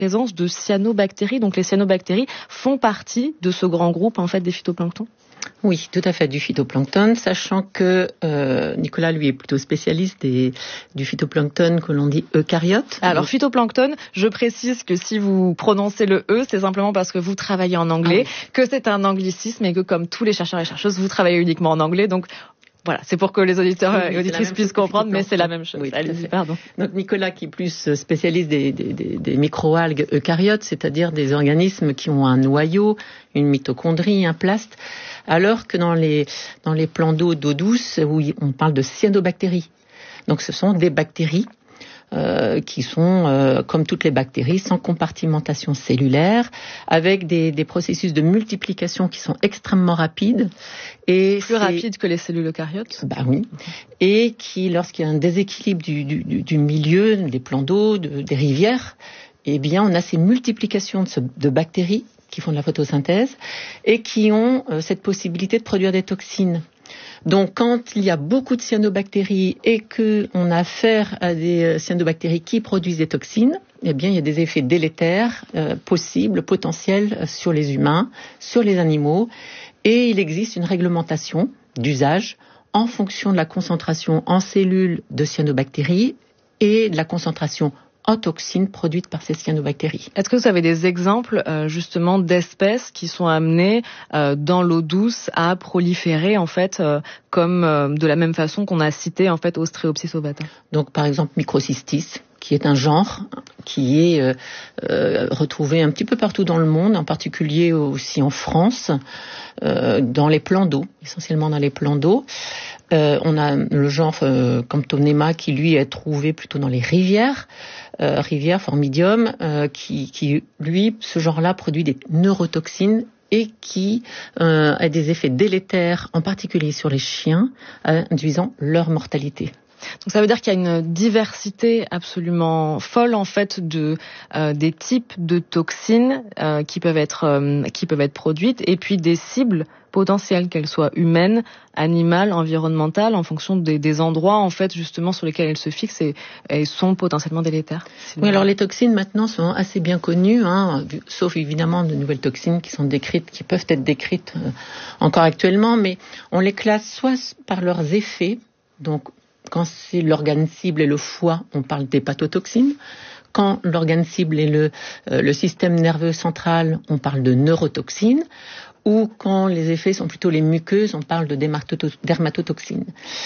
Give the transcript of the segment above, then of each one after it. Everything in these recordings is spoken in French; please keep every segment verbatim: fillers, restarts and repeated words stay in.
présence de cyanobactéries. Donc les cyanobactéries font partie de ce grand groupe en fait des phytoplanctons. Oui, tout à fait, du phytoplancton, sachant que euh, Nicolas, lui, est plutôt spécialiste des, du phytoplancton que l'on dit eucaryote. Alors, phytoplancton, je précise que si vous prononcez le E, c'est simplement parce que vous travaillez en anglais, ah oui. que c'est un anglicisme et que comme tous les chercheurs et chercheuses, vous travaillez uniquement en anglais. Donc, voilà, c'est pour que les auditeurs oui, et auditrices puissent comprendre, mais c'est la même chose. Oui, Allez-y, pardon. Donc Nicolas, qui est plus spécialiste des, des, des, des microalgues eucaryotes, c'est-à-dire des organismes qui ont un noyau, une mitochondrie, un plast, alors que dans les, dans les plans d'eau, d'eau douce, où on parle de cyanobactéries. Donc ce sont des bactéries Euh, qui sont, euh, comme toutes les bactéries, sans compartimentation cellulaire, avec des, des processus de multiplication qui sont extrêmement rapides. Et plus rapides que les cellules eucaryotes. Bah oui. Et qui, lorsqu'il y a un déséquilibre du, du, du milieu, des plans d'eau, de, des rivières, eh bien, on a ces multiplications de, ce, de bactéries qui font de la photosynthèse et qui ont euh, cette possibilité de produire des toxines. Donc, quand il y a beaucoup de cyanobactéries et qu'on a affaire à des cyanobactéries qui produisent des toxines, eh bien, il y a des effets délétères euh, possibles, potentiels sur les humains, sur les animaux. Et il existe une réglementation d'usage en fonction de la concentration en cellules de cyanobactéries et de la concentration en toxines produites par ces cyanobactéries. Est-ce que vous avez des exemples euh, justement d'espèces qui sont amenées euh, dans l'eau douce à proliférer en fait euh, comme euh, de la même façon qu'on a cité en fait Ostreopsis ovata? Donc par exemple Microcystis, qui est un genre qui est euh, euh, retrouvé un petit peu partout dans le monde, en particulier aussi en France, euh, dans les plans d'eau, essentiellement dans les plans d'eau. Euh, on a le genre euh, Camptonema qui lui est trouvé plutôt dans les rivières, euh, rivières formidium, euh, qui, qui lui, ce genre-là produit des neurotoxines et qui euh, a des effets délétères, en particulier sur les chiens, induisant leur mortalité. Donc ça veut dire qu'il y a une diversité absolument folle en fait de euh, des types de toxines euh, qui peuvent être euh, qui peuvent être produites et puis des cibles potentielles, qu'elles soient humaines, animales, environnementales, en fonction des, des endroits en fait justement sur lesquels elles se fixent et, et sont potentiellement délétères. Oui, alors les toxines maintenant sont assez bien connues, hein, sauf évidemment de nouvelles toxines qui sont décrites, qui peuvent être décrites euh, encore actuellement, mais on les classe soit par leurs effets, donc quand c'est l'organe cible et le foie, on parle d'hépatotoxines. Quand l'organe cible est le, euh, le système nerveux central, on parle de neurotoxines. Ou quand les effets sont plutôt les muqueuses, on parle de dermatotoxines.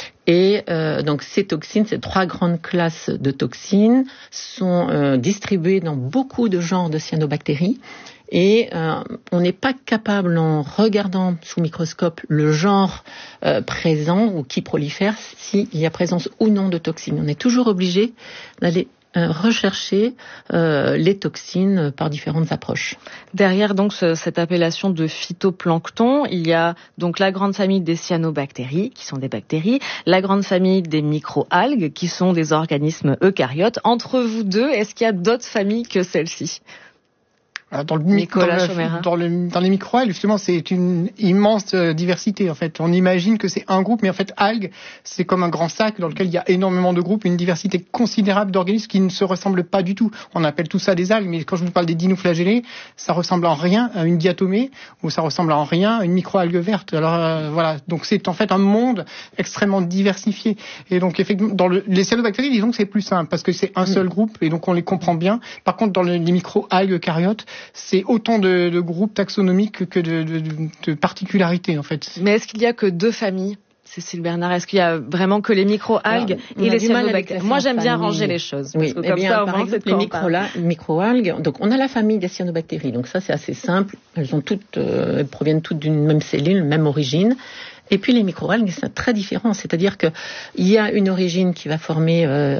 Et euh, donc ces toxines, ces trois grandes classes de toxines, sont euh, distribuées dans beaucoup de genres de cyanobactéries. Et euh, on n'est pas capable, en regardant sous microscope le genre euh, présent ou qui prolifère, s'il y a présence ou non de toxines. On est toujours obligé d'aller euh, rechercher euh, les toxines par différentes approches. Derrière donc ce, cette appellation de phytoplancton, il y a donc la grande famille des cyanobactéries, qui sont des bactéries, la grande famille des microalgues, qui sont des organismes eucaryotes. Entre vous deux, est-ce qu'il y a d'autres familles que celle-ci ? Dans, le, dans, le, dans, le, dans les microalgues, justement, c'est une immense euh, diversité. En fait, on imagine que c'est un groupe, mais en fait, algues, c'est comme un grand sac dans lequel il y a énormément de groupes, une diversité considérable d'organismes qui ne se ressemblent pas du tout. On appelle tout ça des algues, mais quand je vous parle des dinoflagellés, ça ressemble en rien à une diatomée, ou ça ressemble en rien à une microalgue verte. Alors euh, voilà, donc c'est en fait un monde extrêmement diversifié. Et donc effectivement, dans le, les cyanobactéries, disons que c'est plus simple parce que c'est un seul groupe et donc on les comprend bien. Par contre, dans le, les microalgues eucaryotes, c'est autant de, de groupes taxonomiques que de, de, de particularités en fait. Mais est-ce qu'il y a que deux familles, Cécile Bernard? Est-ce qu'il y a vraiment que les microalgues et les cyanobactéries? Moi, j'aime bien ranger les choses. Oui, parce que eh comme bien, ça, au par moins, exemple, c'est les micro- microalgues. Donc, on a la famille des cyanobactéries. Donc, ça, c'est assez simple. Elles ont toutes, euh, elles proviennent toutes d'une même cellule, même origine. Et puis les microalgues, c'est très différent. C'est-à-dire que il y a une origine qui va former euh,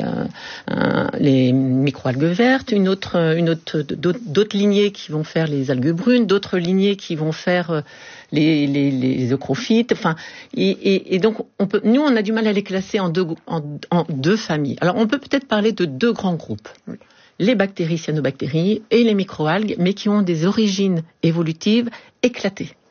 un, les microalgues vertes, une autre, une autre, d'autres, d'autres lignées qui vont faire les algues brunes, d'autres lignées qui vont faire les, les, les eucrophytes. Enfin, et, et, et donc on peut, nous, on a du mal à les classer en deux, en, en deux familles. Alors, on peut peut-être parler de deux grands groupes. Les bactéries cyanobactéries et les microalgues, mais qui ont des origines évolutives éclatées.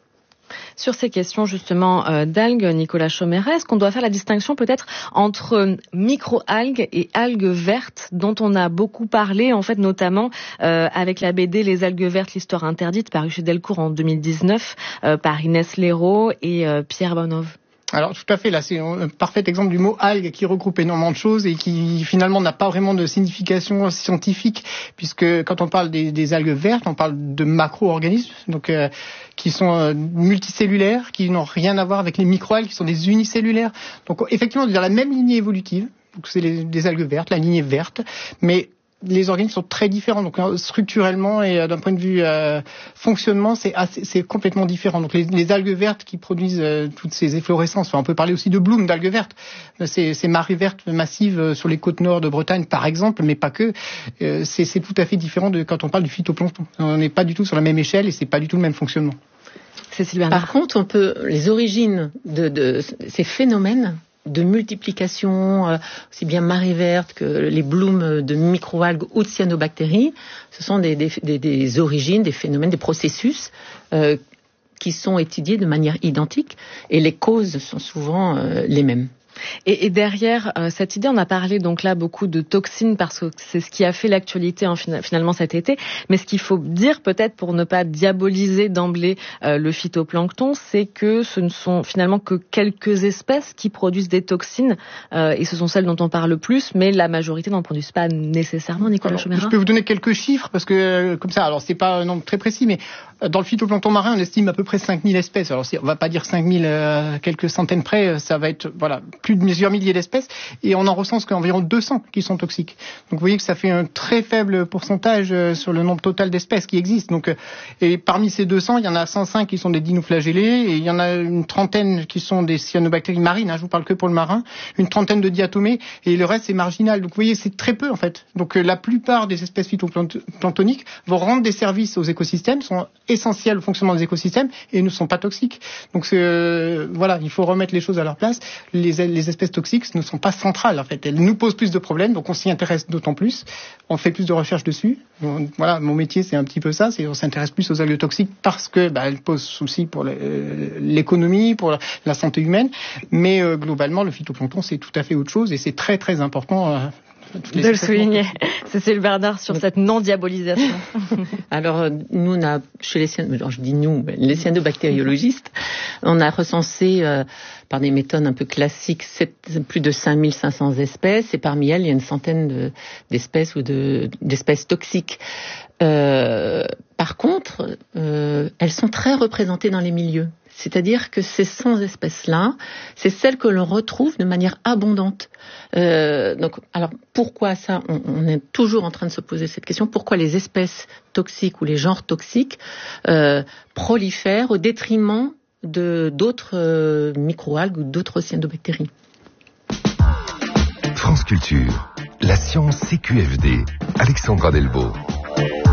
Sur ces questions justement euh, d'algues, Nicolas Chauméret, est-ce qu'on doit faire la distinction peut-être entre micro-algues et algues vertes dont on a beaucoup parlé, en fait notamment euh, avec la B D Les algues vertes, l'histoire interdite, parue chez Delcourt en deux mille dix-neuf euh, par Inès Léraud et euh, Pierre Bonhomme? Alors tout à fait, là c'est un parfait exemple du mot algue qui regroupe énormément de choses et qui finalement n'a pas vraiment de signification scientifique, puisque quand on parle des, des algues vertes, on parle de macro-organismes, donc euh, qui sont euh, multicellulaires, qui n'ont rien à voir avec les micro-algues, qui sont des unicellulaires. Donc effectivement, dans la même lignée évolutive, donc c'est les, des algues vertes, la lignée verte, mais les organismes sont très différents, donc structurellement et euh, d'un point de vue euh, fonctionnement, c'est, assez, c'est complètement différent. Donc les, les algues vertes qui produisent euh, toutes ces efflorescences, enfin, on peut parler aussi de bloom d'algues vertes, ces, ces marées vertes massives euh, sur les côtes nord de Bretagne par exemple, mais pas que. Euh, c'est, c'est tout à fait différent de quand on parle du phytoplancton. On n'est pas du tout sur la même échelle et c'est pas du tout le même fonctionnement. Cécile Bernard. Par contre, on peut les origines de, de ces phénomènes de multiplication, euh, aussi bien marée verte que les blooms de microalgues ou de cyanobactéries, ce sont des, des, des, des origines, des phénomènes, des processus euh, qui sont étudiés de manière identique et les causes sont souvent euh, les mêmes. Et, et derrière euh, cette idée, on a parlé donc là beaucoup de toxines parce que c'est ce qui a fait l'actualité en, finalement cet été. Mais ce qu'il faut dire peut-être pour ne pas diaboliser d'emblée euh, le phytoplancton, c'est que ce ne sont finalement que quelques espèces qui produisent des toxines euh, et ce sont celles dont on parle le plus, mais la majorité n'en produisent pas nécessairement. Nicolas Chauméret. Je peux vous donner quelques chiffres parce que euh, comme ça, alors c'est pas un nombre très précis, mais dans le phytoplancton marin, on estime à peu près cinq mille espèces. Alors on va pas dire cinq mille, euh, quelques centaines près, ça va être voilà plus de plusieurs milliers d'espèces, et on en recense qu'environ deux cents qui sont toxiques. Donc vous voyez que ça fait un très faible pourcentage euh, sur le nombre total d'espèces qui existent. Donc, euh, et parmi ces deux cents, il y en a cent cinq qui sont des dinoflagellés, et il y en a une trentaine qui sont des cyanobactéries marines, hein, je vous parle que pour le marin, une trentaine de diatomées, et le reste c'est marginal. Donc vous voyez, c'est très peu en fait. Donc euh, la plupart des espèces phytoplanctoniques vont rendre des services aux écosystèmes, sont essentielles au fonctionnement des écosystèmes, et ne sont pas toxiques. Donc euh, voilà, il faut remettre les choses à leur place. Les, les espèces toxiques ne sont pas centrales en fait. Elles nous posent plus de problèmes, donc on s'y intéresse d'autant plus. On fait plus de recherches dessus. Voilà, mon métier c'est un petit peu ça, c'est on s'intéresse plus aux algues toxiques parce que bah, elles posent souci pour l'économie, pour la santé humaine. Mais euh, globalement, le phytoplancton c'est tout à fait autre chose et c'est très très important. Euh, de le souligner. Cécile Bernard sur cette non-diabolisation. Alors, nous, on a, chez les cyanobactériologistes, je dis nous, les cyanobactériologistes, on a recensé euh, par des méthodes un peu classiques sept, plus de cinq mille cinq cents espèces, et parmi elles, il y a une centaine de, d'espèces ou de, d'espèces toxiques. Euh, par contre, euh, elles sont très représentées dans les milieux. C'est-à-dire que ces cent espèces-là, c'est celles que l'on retrouve de manière abondante. Euh, donc, alors pourquoi ça ? on, on est toujours en train de se poser cette question. Pourquoi les espèces toxiques ou les genres toxiques euh, prolifèrent au détriment de d'autres euh, microalgues ou d'autres cyanobactéries ? France Culture, la science C Q F D, Alexandra Delvaux.